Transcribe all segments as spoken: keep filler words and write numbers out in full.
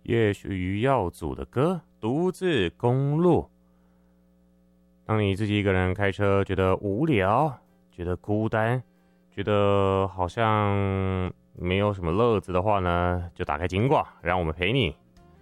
也许耀祖的歌《独自公路》。当你自己一个人开车觉得无聊，觉得孤单，觉得好像没有什么乐子的话呢，就打开警广，让我们陪你。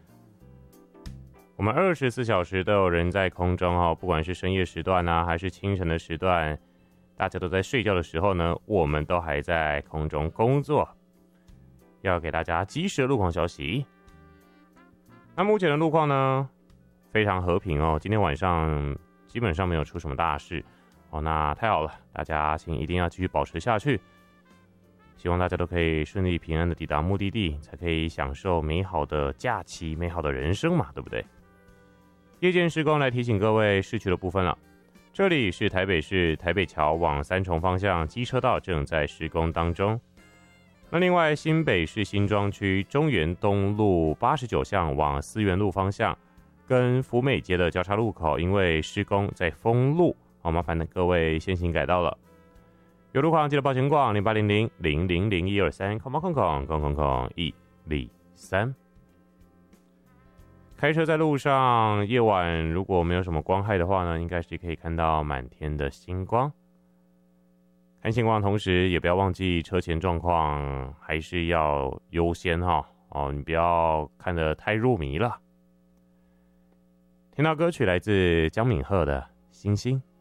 我们二十四小时都有人在空中哦，不管是深夜时段啊，还是清晨的时段，大家都在睡觉的时候呢，我们都还在空中工作。要给大家及时的路况消息。那目前的路况呢，非常和平哦，今天晚上基本上没有出什么大事哦，那太好了，大家请一定要继续保持下去。希望大家都可以顺利平安的抵达目的地，才可以享受美好的假期、美好的人生嘛，对不对？夜间施工来提醒各位市区的部分了。这里是台北市台北桥往三重方向机车道正在施工当中。那另外，新北市新庄区中原东路八十九巷往思源路方向，跟福美街的交叉路口，因为施工在封路，好，麻烦的各位先行改道了。有路况记得报警广零八零零零零零一二三空空空空空空空一零三。开车在路上，夜晚如果没有什么光害的话呢，应该是可以看到满天的星光。看星光的同时，也不要忘记车前状况，还是要优先哈哦，你不要看得太入迷了。听到歌曲来自江敏赫的《星星》。